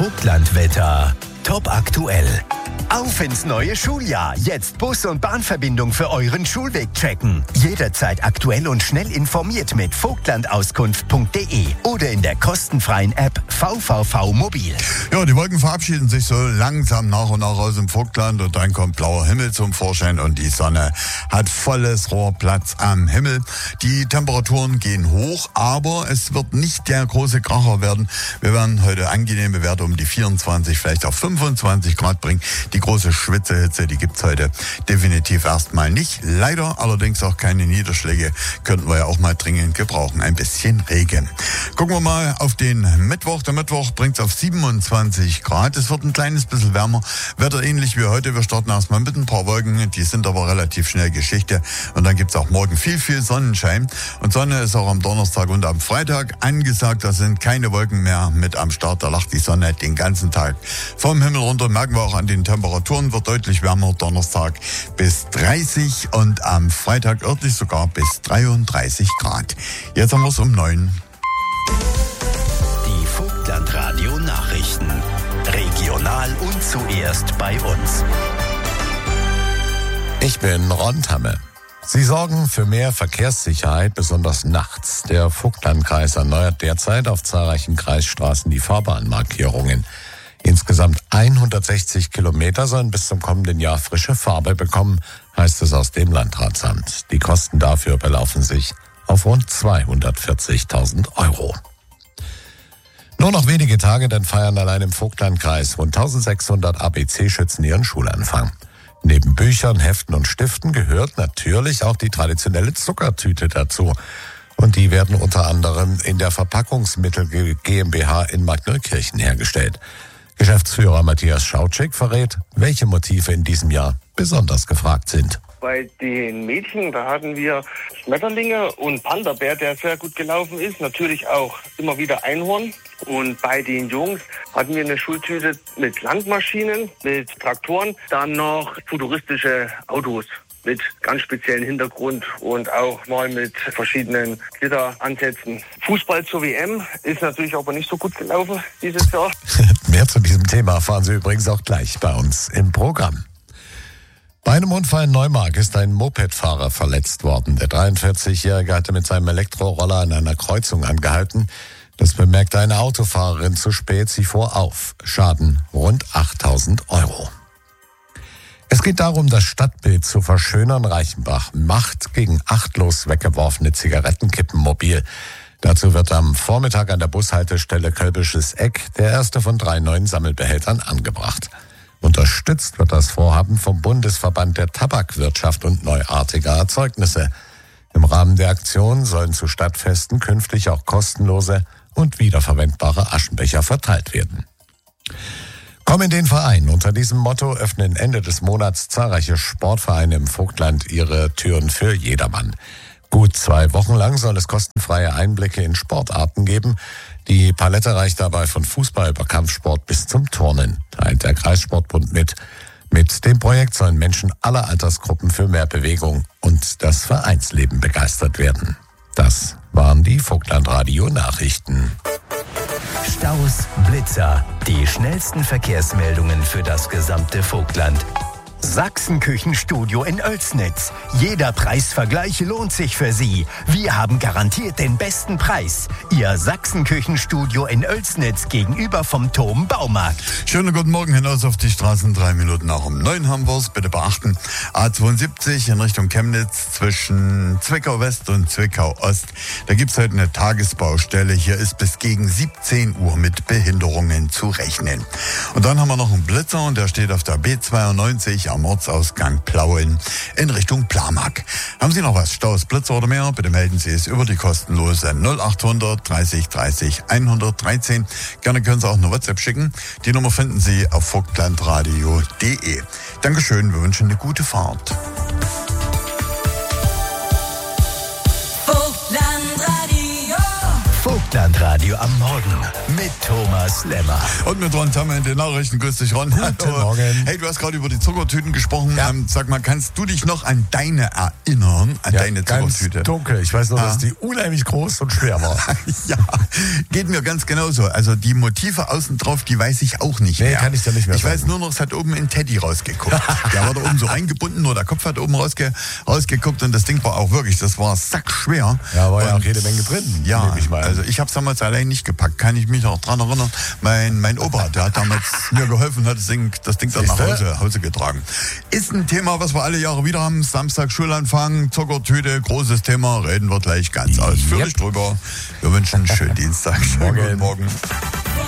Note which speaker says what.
Speaker 1: Vogtlandwetter. Top aktuell. Auf ins neue Schuljahr. Jetzt Bus- und Bahnverbindung für euren Schulweg checken. Jederzeit aktuell und schnell informiert mit vogtlandauskunft.de oder in der kostenfreien App VVV Mobil.
Speaker 2: Ja, die Wolken verabschieden sich so langsam nach und nach aus dem Vogtland und dann kommt blauer Himmel zum Vorschein und die Sonne hat volles Rohr Platz am Himmel. Die Temperaturen gehen hoch, aber es wird nicht der große Kracher werden. Wir werden heute angenehme Werte um die 24, vielleicht auch 25 Grad bringen. Die große Schwitzehitze, die gibt's heute definitiv erstmal nicht. Leider allerdings auch keine Niederschläge. Könnten wir ja auch mal dringend gebrauchen. Ein bisschen Regen. Gucken wir mal auf den Mittwoch. Der Mittwoch bringt's auf 27 Grad. Es wird ein kleines bisschen wärmer. Wetter ähnlich wie heute. Wir starten erstmal mit ein paar Wolken. Die sind aber relativ schnell Geschichte. Und dann gibt's auch morgen viel Sonnenschein. Und Sonne ist auch am Donnerstag und am Freitag angesagt. Da sind keine Wolken mehr mit am Start. Da lacht die Sonne den ganzen Tag vom Himmel runter. Merken wir auch an den Temperaturen, wird deutlich wärmer. Donnerstag bis 30 und am Freitag örtlich sogar bis 33 Grad. Jetzt haben wir es um 9.
Speaker 1: Die Vogtlandradio Nachrichten. Regional und zuerst bei uns.
Speaker 3: Ich bin Ron Tamme. Sie sorgen für mehr Verkehrssicherheit, besonders nachts. Der Vogtlandkreis erneuert derzeit auf zahlreichen Kreisstraßen die Fahrbahnmarkierungen. Insgesamt 160 Kilometer sollen bis zum kommenden Jahr frische Farbe bekommen, heißt es aus dem Landratsamt. Die Kosten dafür belaufen sich auf rund 240.000 €. Nur noch wenige Tage, dann feiern allein im Vogtlandkreis rund 1600 ABC-Schützen ihren Schulanfang. Neben Büchern, Heften und Stiften gehört natürlich auch die traditionelle Zuckertüte dazu. Und die werden unter anderem in der Verpackungsmittel GmbH in Markneukirchen hergestellt. Geschäftsführer Matthias Schautschik verrät, welche Motive in diesem Jahr besonders gefragt sind.
Speaker 4: Bei den Mädchen, da hatten wir Schmetterlinge und Panda-Bär, der sehr gut gelaufen ist. Natürlich auch immer wieder Einhorn. Und bei den Jungs hatten wir eine Schultüte mit Landmaschinen, mit Traktoren, dann noch futuristische Autos mit ganz speziellen Hintergrund und auch mal mit verschiedenen Glitteransätzen. Fußball zur WM ist natürlich aber nicht so gut gelaufen dieses Jahr.
Speaker 3: Mehr zu diesem Thema erfahren Sie übrigens auch gleich bei uns im Programm. Bei einem Unfall in Neumark ist ein Mopedfahrer verletzt worden. Der 43-Jährige hatte mit seinem Elektroroller an einer Kreuzung angehalten. Das bemerkte eine Autofahrerin zu spät. Sie fuhr auf. Schaden rund 8.000 €. Es geht darum, das Stadtbild zu verschönern. Reichenbach macht gegen achtlos weggeworfene Zigarettenkippen mobil. Dazu wird am Vormittag an der Bushaltestelle Kölbisches Eck der erste von 3 neuen Sammelbehältern angebracht. Unterstützt wird das Vorhaben vom Bundesverband der Tabakwirtschaft und neuartiger Erzeugnisse. Im Rahmen der Aktion sollen zu Stadtfesten künftig auch kostenlose und wiederverwendbare Aschenbecher verteilt werden. Komm in den Verein. Unter diesem Motto öffnen Ende des Monats zahlreiche Sportvereine im Vogtland ihre Türen für jedermann. Gut 2 Wochen lang soll es kostenfreie Einblicke in Sportarten geben. Die Palette reicht dabei von Fußball über Kampfsport bis zum Turnen, teilt der Kreissportbund mit. Mit dem Projekt sollen Menschen aller Altersgruppen für mehr Bewegung und das Vereinsleben begeistert werden. Das waren die Vogtlandradio Nachrichten.
Speaker 1: Staus, Blitzer, die schnellsten Verkehrsmeldungen für das gesamte Vogtland. Sachsenküchenstudio in Oelsnitz. Jeder Preisvergleich lohnt sich für Sie. Wir haben garantiert den besten Preis. Ihr Sachsenküchenstudio in Oelsnitz gegenüber vom Thom Baumarkt.
Speaker 2: Schönen guten Morgen hinaus auf die Straßen. 3 Minuten nach um 9 haben wir's. Bitte beachten. A72 in Richtung Chemnitz zwischen Zwickau West und Zwickau Ost. Da gibt's heute eine Tagesbaustelle. Hier ist bis gegen 17 Uhr mit Behinderungen zu rechnen. Und dann haben wir noch einen Blitzer und der steht auf der B92 am Ortsausgang Plauen in Richtung Plamag. Haben Sie noch was? Staus, Blitzer oder mehr? Bitte melden Sie es über die kostenlose 0800 30 30 113. Gerne können Sie auch eine WhatsApp schicken. Die Nummer finden Sie auf vogtlandradio.de. Dankeschön, wir wünschen eine gute Fahrt.
Speaker 1: Vogtlandradio am Morgen mit Thomas Lemmer.
Speaker 2: Und mit Ron Tammer in den Nachrichten. Grüß dich, Ron.
Speaker 3: Guten Morgen.
Speaker 2: Hey, du hast gerade über die Zuckertüten gesprochen.
Speaker 3: Ja.
Speaker 2: Sag mal, kannst du dich noch an deine erinnern? An deine
Speaker 3: ganz
Speaker 2: Zuckertüte?
Speaker 3: dunkel. Ich weiß nur, dass die unheimlich groß und schwer war.
Speaker 2: Ja, geht mir ganz genauso. Also die Motive außen drauf, die weiß ich auch nicht mehr.
Speaker 3: kann ich dir nicht mehr
Speaker 2: Ich
Speaker 3: sagen.
Speaker 2: weiß nur noch, es hat oben in Teddy rausgeguckt. Der war da oben so reingebunden, nur der Kopf hat oben rausgeguckt und das Ding war auch wirklich, das war sackschwer.
Speaker 3: Ja, war ja
Speaker 2: Und
Speaker 3: auch jede Menge drin,
Speaker 2: ja,
Speaker 3: nehme ich mal an.
Speaker 2: also ich habe es damals allein nicht gepackt. Kann ich mich noch dran erinnern. Mein Opa, der hat damals mir geholfen und hat das Ding dann nach Hause getragen. Ist ein Thema, was wir alle Jahre wieder haben. Samstag Schulanfang, Zuckertüte, großes Thema. Reden wir gleich ganz ausführlich drüber. Wir wünschen einen schönen Dienstag. Schönen guten Morgen.